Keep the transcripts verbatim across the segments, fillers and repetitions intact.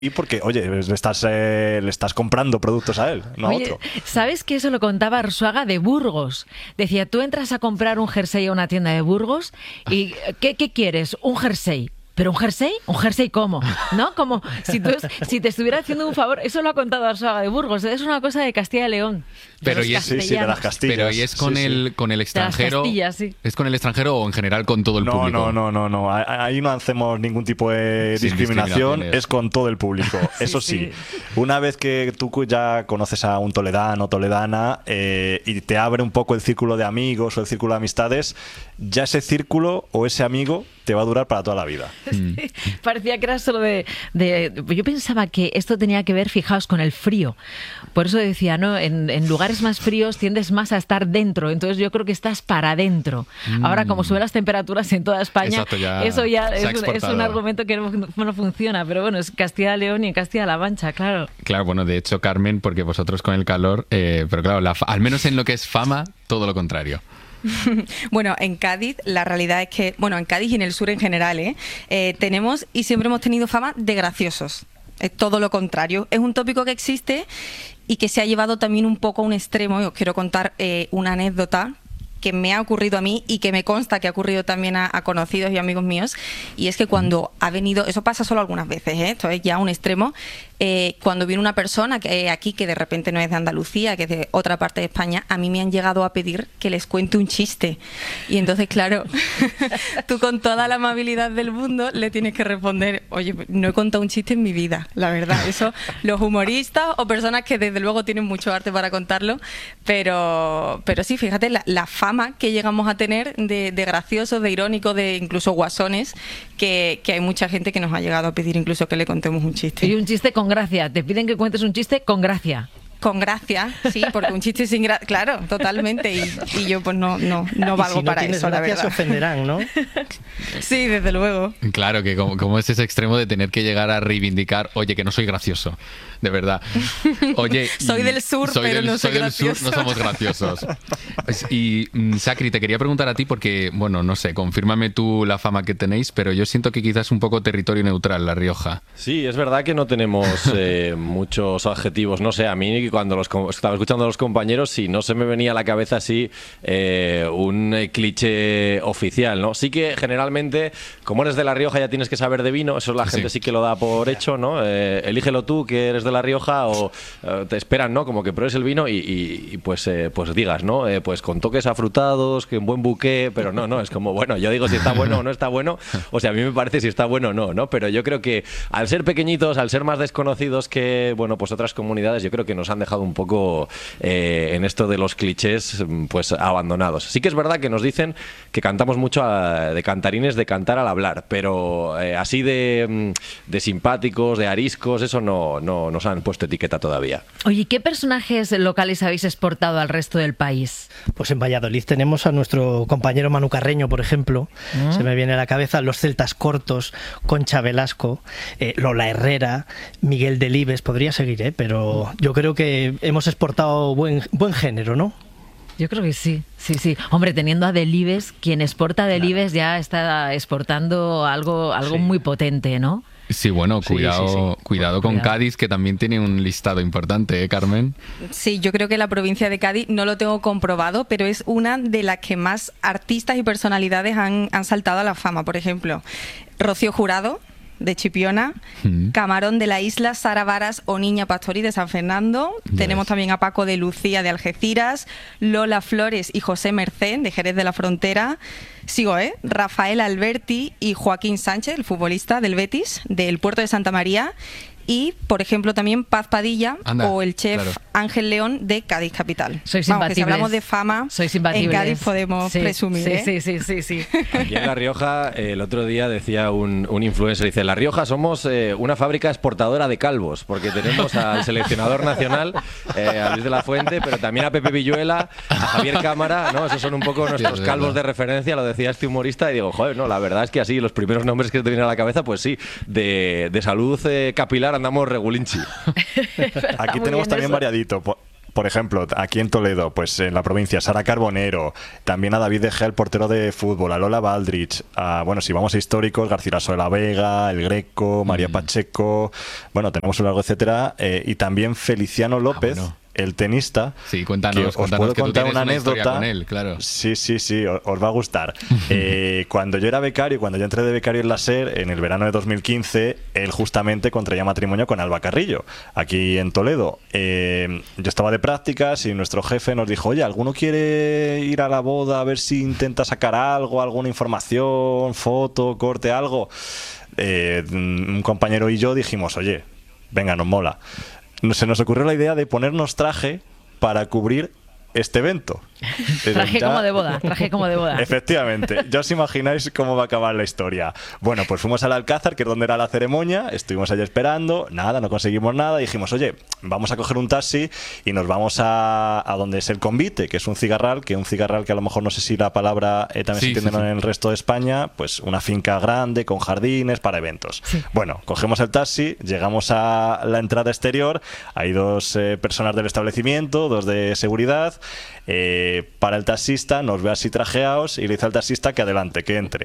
Y porque, oye, le estás, eh, le estás comprando productos a él, no a Oye, otro. ¿sabes que eso lo contaba Arzuaga de Burgos? Decía, tú entras a comprar un jersey a una tienda de Burgos y ¿qué, qué quieres? Un jersey. ¿Pero un jersey? ¿Un jersey cómo? ¿No? Como si, tú, si te estuviera haciendo un favor. Eso lo ha contado Arzuaga de Burgos. Es una cosa de Castilla y León. Pero y es, sí, sí, de las Castillas. Pero ¿y es con, sí, el, sí. con el extranjero? Castillas, sí. ¿Es con el extranjero o en general con todo el No, público? no, no, no, no. Ahí no hacemos ningún tipo de Sin discriminación. discriminaciones. Es con todo el público. Sí, Eso sí, sí. una vez que tú ya conoces a un toledano o toledana eh, y te abre un poco el círculo de amigos o el círculo de amistades, ya ese círculo o ese amigo te va a durar para toda la vida. Sí, parecía que era solo de, de... Yo pensaba que esto tenía que ver, fijaos, con el frío. Por eso decía, ¿no? En, en lugares más fríos tiendes más a estar dentro. Entonces yo creo que estás para adentro. Mm. Ahora, como suben las temperaturas en toda España, Exacto, ya eso ya se ha es, un- es exportado. un argumento que no, no funciona. Pero bueno, es Castilla y León y en Castilla-La Mancha, claro. Claro, bueno, de hecho, Carmen, porque vosotros con el calor, eh, pero claro, la fa- al menos en lo que es fama, todo lo contrario. Bueno, en Cádiz la realidad es que, bueno, en Cádiz y en el sur en general, ¿eh? Eh, tenemos y siempre hemos tenido fama de graciosos. Es todo lo contrario. Es un tópico que existe y que se ha llevado también un poco a un extremo. Y os quiero contar eh, una anécdota que me ha ocurrido a mí y que me consta que ha ocurrido también a, a conocidos y amigos míos, y es que cuando ha venido, eso pasa solo algunas veces, ¿eh? Esto es ya un extremo, eh, cuando viene una persona que aquí que de repente no es de Andalucía, que es de otra parte de España, a mí me han llegado a pedir que les cuente un chiste, y entonces claro, tú con toda la amabilidad del mundo le tienes que responder, oye, no he contado un chiste en mi vida, la verdad, eso los humoristas o personas que desde luego tienen mucho arte para contarlo, pero, pero sí, fíjate, la, la fama que llegamos a tener de, de graciosos, de irónicos, de incluso guasones, que, que hay mucha gente que nos ha llegado a pedir incluso que le contemos un chiste. Y un chiste con gracia. Te piden que cuentes un chiste con gracia. Con gracia, sí, porque un chiste sin gracia, claro, totalmente, y, y yo pues no, no, no Y valgo si no para tienes eso, la gracia, se verdad. ofenderán, ¿no? Sí, desde luego. Claro, que como, como es ese extremo de tener que llegar a reivindicar, oye, que no soy gracioso, de verdad. Oye, Soy y- del sur, soy pero del, no soy del sur, gracioso. no somos graciosos. Pues, Y mm, Sacri, te quería preguntar a ti porque, bueno, no sé, confírmame tú la fama que tenéis, pero yo siento que quizás un poco territorio neutral La Rioja. Sí, es verdad que no tenemos eh, muchos adjetivos. No sé, a mí cuando los com- estaba escuchando a los compañeros, sí, no se me venía a la cabeza así eh, un eh, cliché oficial, ¿no? Sí que generalmente, como eres de La Rioja ya tienes que saber de vino, eso la gente Sí. sí, que lo da por hecho, ¿no? Eh, elígelo tú, que eres de La Rioja, o eh, te esperan, ¿no? Como que pruebes el vino y, y- y, pues, eh, pues digas, ¿no? Eh, pues con toques afrutados, que un buen buqué, pero no, no, es como, bueno, yo digo si está bueno o no está bueno, o sea, a mí me parece si está bueno o no, ¿no? Pero yo creo que al ser pequeñitos, al ser más desconocidos que, bueno, pues otras comunidades, yo creo que nos han dejado un poco eh, en esto de los clichés, pues abandonados. Sí que es verdad que nos dicen que cantamos mucho a- de cantarines, de cantar al hablar, pero eh, así de, mm, de simpáticos, de ariscos, eso no, no nos han puesto etiqueta todavía. Oye, ¿qué personajes locales habéis exportado al resto del país? Pues en Valladolid tenemos a nuestro compañero Manu Carreño, por ejemplo. ¿Mm? Se me viene a la cabeza los Celtas Cortos, Concha Velasco, eh, Lola Herrera, Miguel Delibes. Podría seguir, ¿eh? Pero yo creo que hemos exportado buen, buen género, ¿no? Yo creo que sí, sí, sí. Hombre, teniendo a Delibes, quien exporta Delibes ya está exportando algo, algo Sí. muy potente, ¿no? Sí, bueno, Sí, cuidado, sí, sí. cuidado con Cuidado. Cádiz, que también tiene un listado importante, ¿eh, Carmen? Sí, yo creo que la provincia de Cádiz no lo tengo comprobado, pero es una de las que más artistas y personalidades han, han saltado a la fama. Por ejemplo, Rocío Jurado, de Chipiona, Mm. Camarón de la Isla, Sara Varas o Niña Pastori de San Fernando. Ya Tenemos ves. también a Paco de Lucía de Algeciras, Lola Flores y José Merced de Jerez de la Frontera. Sigo, ¿eh? Rafael Alberti y Joaquín Sánchez, el futbolista del Betis, del Puerto de Santa María. Y, por ejemplo, también Paz Padilla Anda, o el chef claro. Ángel León de Cádiz Capital. Sois Vamos, que si imbatibles. hablamos de fama, Sois en imbatibles. Cádiz podemos Sí, presumir, sí, ¿eh? sí, sí, sí, sí. Aquí en La Rioja, eh, el otro día decía un, un influencer, dice, La Rioja somos eh, una fábrica exportadora de calvos, porque tenemos al seleccionador nacional, eh, a Luis de la Fuente, pero también a Pepe Villuela, a Javier Cámara, ¿no? Esos son un poco nuestros es calvos verdad. de referencia, lo decía este humorista, y digo, joder, no, la verdad es que así, los primeros nombres que te vienen a la cabeza, pues sí, de, de salud eh, capilar andamos regulinchi. Aquí Muy tenemos bien también eso. variadito. Por, por ejemplo, aquí en Toledo, pues en la provincia, Sara Carbonero, también a David De Gea, el portero de fútbol, a Lola Baldrich, a, bueno, si vamos a históricos, Garcilaso de la Vega, El Greco, María Mm. Pacheco, bueno, tenemos un largo etcétera, eh, y también Feliciano López, bueno. el tenista. Sí, cuéntanos, que os cuéntanos puedo que tú contar tienes una una historia anécdota con él, claro. Sí, sí, sí, os, os va a gustar. Eh, cuando yo era becario, cuando yo entré de becario en la SER, en el verano de dos mil quince, él justamente contraía matrimonio con Alba Carrillo, aquí en Toledo. Eh, yo estaba de prácticas y nuestro jefe nos dijo, oye, ¿alguno quiere ir a la boda a ver si intenta sacar algo, alguna información, foto, corte, algo? Eh, un compañero y yo dijimos, oye, venga, nos mola. Se nos ocurrió la idea de ponernos traje para cubrir este evento. Traje Ya- como de boda, traje como de boda. Efectivamente, ya os imagináis cómo va a acabar la historia. Bueno, pues fuimos al Alcázar, que es donde era la ceremonia, estuvimos allí esperando, nada, no conseguimos nada, dijimos, oye, vamos a coger un taxi y nos vamos a, a donde es el convite, que es un cigarral, que un cigarral que a lo mejor no sé si la palabra eh, también Sí, se entiende sí, sí. en el resto de España, pues una finca grande, con jardines, para eventos. Bueno, cogemos el taxi, llegamos a la entrada exterior, hay dos eh, personas del establecimiento, dos de seguridad, eh, para el taxista, nos ve así trajeados y le dice al taxista que adelante, que entre.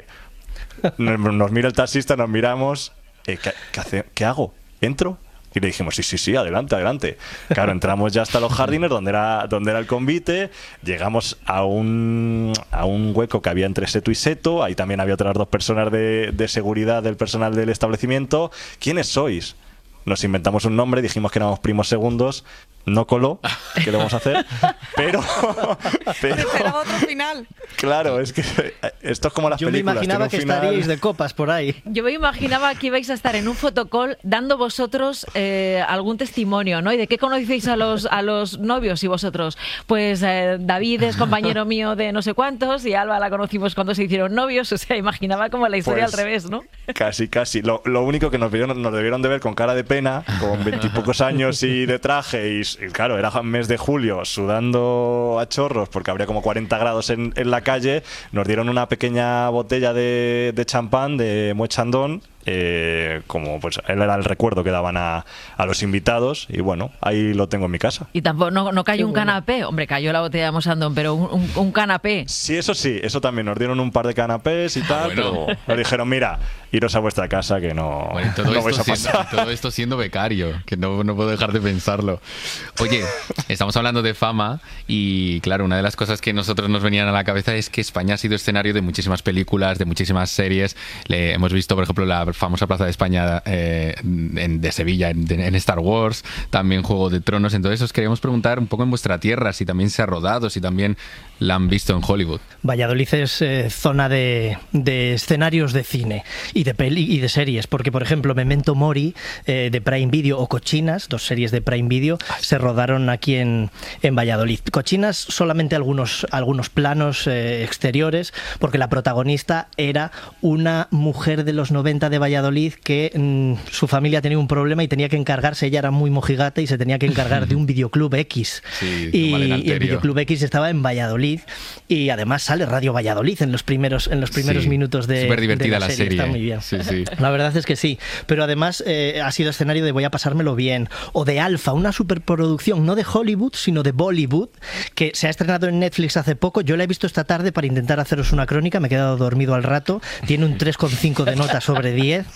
Nos, nos mira el taxista, nos miramos, eh, ¿qué, qué hace- qué hago? ¿Entro? Y le dijimos, sí, sí, sí, adelante, adelante. Claro, entramos ya hasta los jardines donde era, donde era el convite, llegamos a un, a un hueco que había entre seto y seto, ahí también había otras dos personas de, de seguridad del personal del establecimiento. ¿Quiénes sois? Nos inventamos un nombre, dijimos que éramos primos segundos, no coló, ¿qué le vamos a hacer? Pero, pero Esperaba otro final. claro, es que esto es como las Yo me películas. imaginaba que tiene un final- estaríais de copas por ahí. Yo me imaginaba que ibais a estar en un fotocall dando vosotros eh, algún testimonio, ¿no? ¿Y de qué conocéis a los, a los novios y vosotros? Pues eh, David es compañero mío de no sé cuántos y Alba la conocimos cuando se hicieron novios. O sea, imaginaba como la historia Pues, al revés, ¿no? Casi, casi. Lo, lo único que nos, vieron, nos debieron de ver con cara de pena, con veintipocos años y de traje, y, y claro, era mes de julio, sudando a chorros, porque habría como cuarenta grados en, en la calle, nos dieron una pequeña botella de, de champán, de Moet Chandon, eh, como pues él era el recuerdo que daban a, a los invitados, y bueno, ahí lo tengo en mi casa. Y tampoco no, no cayó Qué un bueno. canapé. Hombre, cayó la botella de Mosandón, pero un, un- un canapé. Sí, eso sí, eso también, nos dieron un par de canapés y tal, bueno. pero nos dijeron, mira, iros a vuestra casa que no, Bueno, y todo, no vais esto a siendo, pasar. y todo esto siendo becario, que no, no puedo dejar de pensarlo. Oye, estamos hablando de fama y claro, una de las cosas que nosotros nos venían a la cabeza es que España ha sido escenario de muchísimas películas, de muchísimas series. Le, hemos visto, por ejemplo, la famosa Plaza de España eh, en- de Sevilla, en, en Star Wars, también Juego de Tronos. Entonces os queríamos preguntar un poco en vuestra tierra, si también se ha rodado, si también la han visto en Hollywood. Valladolid es eh, zona de, de escenarios de cine y de peli y de series, porque por ejemplo Memento Mori eh, de Prime Video o Cochinas, dos series de Prime Video, se rodaron aquí en, en Valladolid. Cochinas solamente algunos, algunos planos eh, exteriores, porque la protagonista era una mujer de los noventa de Valladolid que mm, su familia tenía un problema y tenía que encargarse, ella era muy mojigata y se tenía que encargar de un videoclub X. Sí, y, Mal en y el Alterio. videoclub X estaba en Valladolid y además sale Radio Valladolid en los primeros en los primeros Sí, minutos de, súper divertida de la, la serie. serie. Está muy bien. Sí, sí. La verdad es que sí, pero además eh, ha sido escenario de Voy a pasármelo bien o de Alfa, una superproducción no de Hollywood sino de Bollywood que se ha estrenado en Netflix hace poco. Yo la he visto esta tarde para intentar haceros una crónica, me he quedado dormido al rato. Tiene un tres coma cinco de nota sobre diez.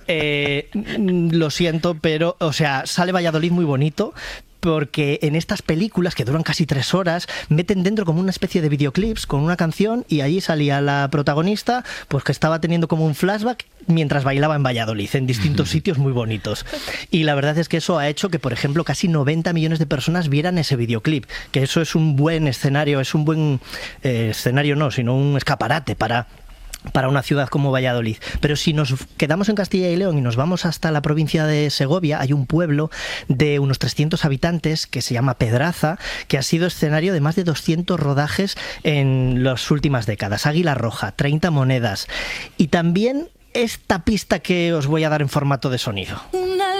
Eh, mm, lo siento, pero o sea, sale Valladolid muy bonito. Porque en estas películas que duran casi tres horas meten dentro como una especie de videoclips con una canción y allí salía la protagonista pues que estaba teniendo como un flashback mientras bailaba en Valladolid en distintos sitios muy bonitos. Y la verdad es que eso ha hecho que, por ejemplo, casi noventa millones de personas vieran ese videoclip, que eso es un buen escenario, es un buen eh, escenario no, sino un escaparate para para una ciudad como Valladolid. Pero si nos quedamos en Castilla y León y nos vamos hasta la provincia de Segovia, hay un pueblo de unos trescientos habitantes que se llama Pedraza, que ha sido escenario de más de doscientos rodajes en las últimas décadas. Águila Roja, treinta monedas y también esta pista que os voy a dar en formato de sonido.